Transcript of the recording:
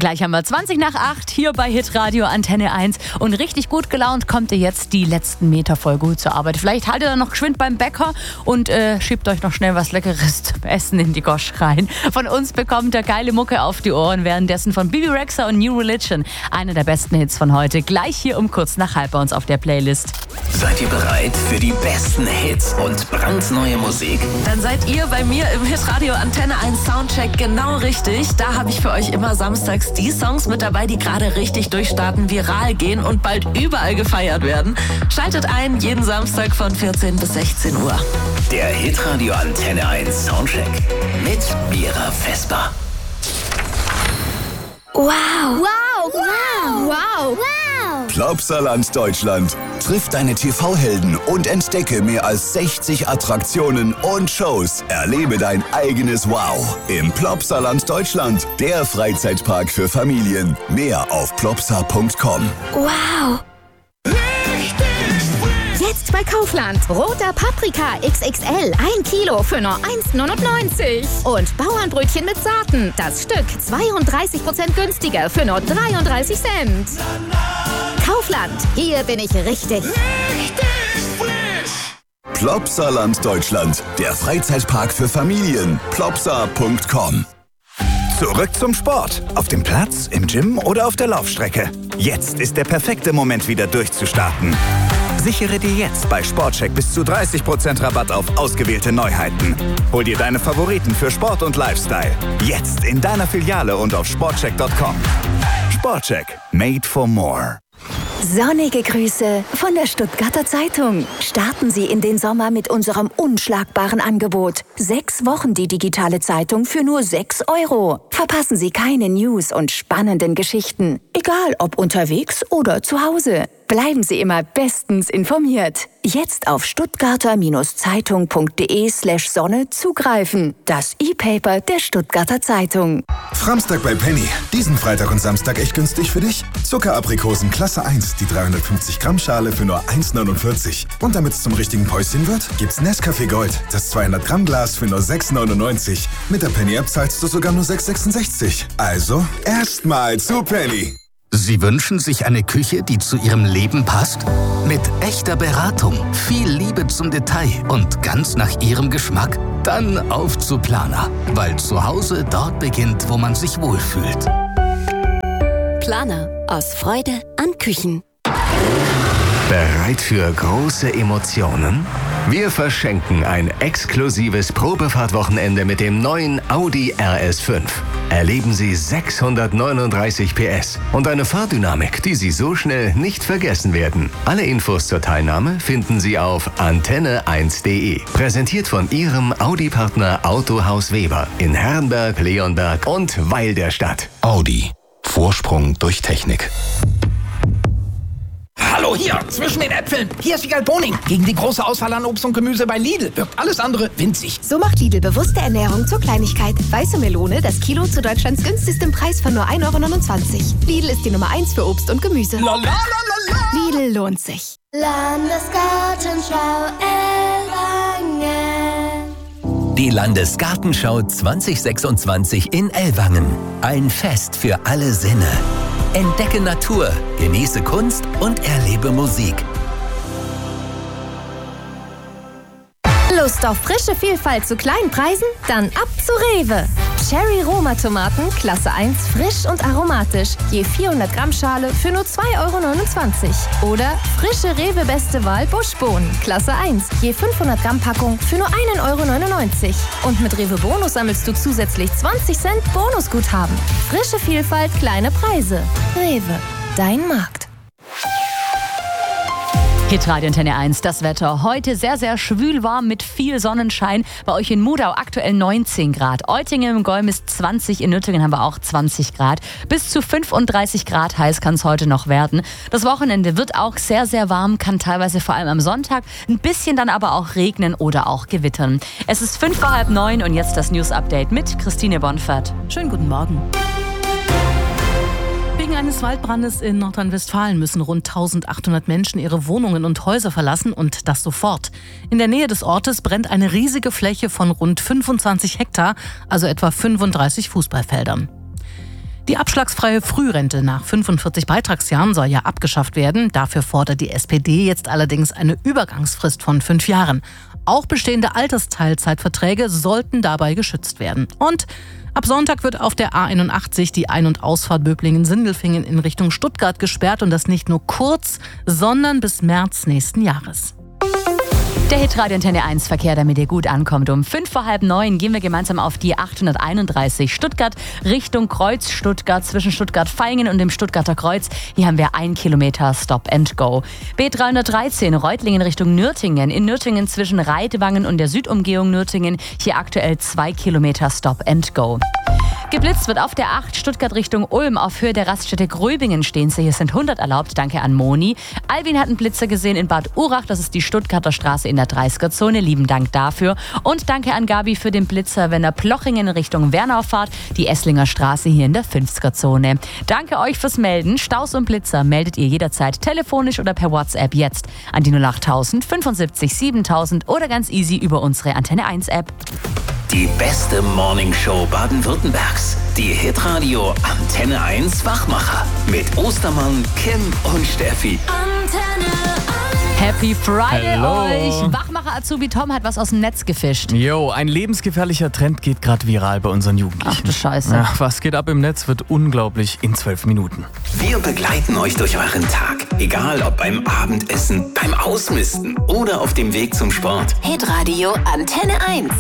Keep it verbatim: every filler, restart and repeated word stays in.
Gleich haben wir zwanzig nach acht hier bei Hitradio Antenne eins und richtig gut gelaunt kommt ihr jetzt die letzten Meter voll gut zur Arbeit. Vielleicht haltet ihr noch geschwind beim Bäcker und äh, schiebt euch noch schnell was Leckeres zum Essen in die Gosch rein. Von uns bekommt ihr geile Mucke auf die Ohren, währenddessen von Bibi Rexha und New Religion. Einer der besten Hits von heute, gleich hier um kurz nach halb bei uns auf der Playlist. Seid ihr bereit für die besten Hits und brandneue Musik? Dann seid ihr bei mir im Hitradio Antenne eins Soundcheck genau richtig. Da habe ich für euch immer samstags die Songs mit dabei, die gerade richtig durchstarten, viral gehen und bald überall gefeiert werden. Schaltet ein, jeden Samstag von vierzehn bis sechzehn Uhr. Der Hitradio Antenne eins Soundcheck mit Mira Vesper. Wow. Wow. Wow. Wow. Wow. Plopsaland Deutschland. Triff deine T V-Helden und entdecke mehr als sechzig Attraktionen und Shows. Erlebe dein eigenes Wow im Plopsaland Deutschland. Der Freizeitpark für Familien. Mehr auf plopsa punkt com. Wow. Jetzt bei Kaufland. Roter Paprika X X L. Ein Kilo für nur eins neunundneunzig. Und Bauernbrötchen mit Saaten. Das Stück zweiunddreißig Prozent günstiger für nur dreiunddreißig Cent. Kaufland. Hier bin ich richtig. Richtig frisch. Plopsaland Deutschland. Der Freizeitpark für Familien. plopsa punkt com. Zurück zum Sport. Auf dem Platz, im Gym oder auf der Laufstrecke. Jetzt ist der perfekte Moment, wieder durchzustarten. Sichere dir jetzt bei Sportcheck bis zu dreißig Prozent Rabatt auf ausgewählte Neuheiten. Hol dir deine Favoriten für Sport und Lifestyle. Jetzt in deiner Filiale und auf sportcheck punkt com. Sportcheck. Made for more. Sonnige Grüße von der Stuttgarter Zeitung. Starten Sie in den Sommer mit unserem unschlagbaren Angebot. Sechs Wochen die digitale Zeitung für nur sechs Euro. Verpassen Sie keine News und spannenden Geschichten. Egal ob unterwegs oder zu Hause. Bleiben Sie immer bestens informiert. Jetzt auf stuttgarter-zeitung.de slash Sonne zugreifen. Das E-Paper der Stuttgarter Zeitung. Framstag bei Penny. Diesen Freitag und Samstag echt günstig für dich. Zuckeraprikosen Klasse eins, die dreihundertfünfzig Gramm Schale für nur eins neunundvierzig. Und damit es zum richtigen Päuschen wird, gibt's Nescafé Gold, das zweihundert Gramm Glas für nur sechs neunundneunzig. Mit der Penny-App zahlst du sogar nur sechs sechsundsechzig. Also, erstmal zu Penny. Sie wünschen sich eine Küche, die zu Ihrem Leben passt? Mit echter Beratung, viel Liebe zum Detail und ganz nach Ihrem Geschmack? Dann auf zu Planer, weil zu Hause dort beginnt, wo man sich wohlfühlt. Planer. Aus Freude an Küchen. Bereit für große Emotionen? Wir verschenken ein exklusives Probefahrtwochenende mit dem neuen Audi R S fünf. Erleben Sie sechshundertneununddreißig P S und eine Fahrdynamik, die Sie so schnell nicht vergessen werden. Alle Infos zur Teilnahme finden Sie auf antenne eins punkt de. Präsentiert von Ihrem Audi-Partner Autohaus Weber in Herrenberg, Leonberg und Weil der Stadt. Audi. Vorsprung durch Technik. Hallo, hier, zwischen den Äpfeln. Hier ist Wiegald Boning. Gegen die große Auswahl an Obst und Gemüse bei Lidl wirkt alles andere winzig. So macht Lidl bewusste Ernährung zur Kleinigkeit. Weiße Melone, das Kilo zu Deutschlands günstigstem Preis von nur ein Euro neunundzwanzig. Lidl ist die Nummer eins für Obst und Gemüse. La, la, la, la, la. Lidl lohnt sich. Landesgartenschau Ellwangen. Die Landesgartenschau zwanzig sechsundzwanzig in Ellwangen. Ein Fest für alle Sinne. Entdecke Natur, genieße Kunst und erlebe Musik. Lust auf frische Vielfalt zu kleinen Preisen? Dann ab zu Rewe. Cherry Roma Tomaten, Klasse eins, frisch und aromatisch. Je vierhundert Gramm Schale für nur zwei Euro neunundzwanzig. Oder frische Rewe Beste Wahl Buschbohnen, Klasse eins. Je fünfhundert Gramm Packung für nur ein Euro neunundneunzig. Und mit Rewe Bonus sammelst du zusätzlich zwanzig Cent Bonusguthaben. Frische Vielfalt, kleine Preise. Rewe, dein Markt. Hitradio Antenne eins, das Wetter. Heute sehr, sehr schwül warm mit viel Sonnenschein. Bei euch in Mudau aktuell neunzehn Grad. Eutingen im Golm ist zwanzig, in Nüttingen haben wir auch zwanzig Grad. Bis zu fünfunddreißig Grad heiß kann es heute noch werden. Das Wochenende wird auch sehr, sehr warm, kann teilweise vor allem am Sonntag ein bisschen dann aber auch regnen oder auch gewittern. Es ist fünf vor halb neun und jetzt das News-Update mit Christine Bonfert. Schönen guten Morgen. Wegen eines Waldbrandes in Nordrhein-Westfalen müssen rund eintausendachthundert Menschen ihre Wohnungen und Häuser verlassen und das sofort. In der Nähe des Ortes brennt eine riesige Fläche von rund fünfundzwanzig Hektar, also etwa fünfunddreißig Fußballfeldern. Die abschlagsfreie Frührente nach fünfundvierzig Beitragsjahren soll ja abgeschafft werden. Dafür fordert die S P D jetzt allerdings eine Übergangsfrist von fünf Jahren. Auch bestehende Altersteilzeitverträge sollten dabei geschützt werden. Und ab Sonntag wird auf der A einundachtzig die Ein- und Ausfahrt Böblingen-Sindelfingen in Richtung Stuttgart gesperrt. Und das nicht nur kurz, sondern bis März nächsten Jahres. Der Hitradio Antenne eins Verkehr, damit ihr gut ankommt. Um fünf vor halb neun gehen wir gemeinsam auf die achthunderteinunddreißig Stuttgart Richtung Kreuz Stuttgart zwischen Stuttgart-Vaihingen und dem Stuttgarter Kreuz. Hier haben wir ein Kilometer Stop and Go. B dreihundertdreizehn Reutlingen Richtung Nürtingen. In Nürtingen zwischen Reitwangen und der Südumgehung Nürtingen. Hier aktuell zwei Kilometer Stop and Go. Geblitzt wird auf der acht Stuttgart Richtung Ulm. Auf Höhe der Raststätte Gröbingen stehen Sie. Hier sind hundert erlaubt. Danke an Moni. Alvin hat einen Blitzer gesehen in Bad Urach. Das ist die Stuttgarter Straße in der dreißiger-Zone. Lieben Dank dafür. Und danke an Gabi für den Blitzer, wenn er Plochingen Richtung Wernau fahrt. Die Esslinger Straße hier in der fünfziger-Zone. Danke euch fürs Melden. Staus und Blitzer meldet ihr jederzeit telefonisch oder per WhatsApp jetzt an die null acht tausend fünfundsiebzig siebentausend oder ganz easy über unsere Antenne eins App. Die beste Morningshow Baden-Württembergs. Die Hitradio Antenne eins Wachmacher. Mit Ostermann, Kim und Steffi. Antenne eins. Happy Friday Hello. euch. Wachmacher Azubi Tom hat was aus dem Netz gefischt. Jo, ein lebensgefährlicher Trend geht gerade viral bei unseren Jugendlichen. Ach du Scheiße. Ja, was geht ab im Netz, wird unglaublich in zwölf Minuten. Wir begleiten euch durch euren Tag. Egal ob beim Abendessen, beim Ausmisten oder auf dem Weg zum Sport. Hitradio Antenne eins.